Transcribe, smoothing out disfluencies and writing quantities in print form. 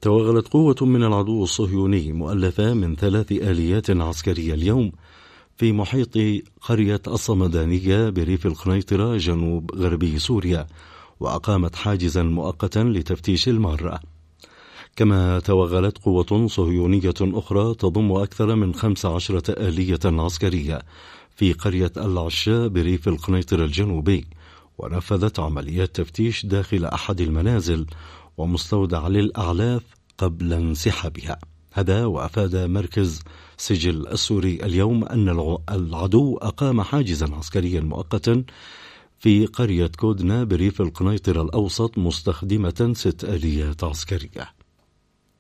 توغلت قوة من العدو الصهيوني مؤلفة من 3 آليات عسكرية اليوم في محيط قرية الصمدانية بريف القنيطرة جنوب غربي سوريا، وأقامت حاجزا مؤقتا لتفتيش المارة. كما توغلت قوة صهيونية أخرى تضم أكثر من 15 آلية عسكرية في قرية العشاء بريف القنيطرة الجنوبي، ونفذت عمليات تفتيش داخل أحد المنازل ومستودع للأعلاف قبل انسحابها. هذا وأفاد مركز سجل السوري اليوم أن العدو أقام حاجزا عسكريا مؤقتا في قرية كودنا بريف القنيطرة الأوسط مستخدمة 6 آليات عسكرية.